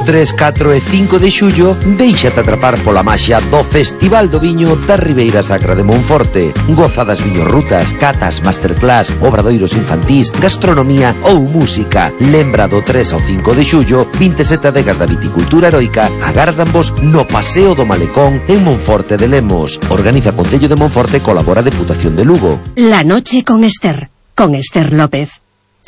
3, 4 e 5 de xullo, déixate atrapar pola maxia do Festival do Viño da Ribeira Sacra de Monforte. Goza das viñorrutas, catas, masterclass, obradoiros infantís, gastronomía ou música. Lembra do 3 ao 5 de xullo, 27 adegas da viticultura heroica agárdanvos no Paseo do Malecón en Monforte de Lemos. Organiza Concello de Monforte, colabora Deputación de Lugo. La noche con Esther López.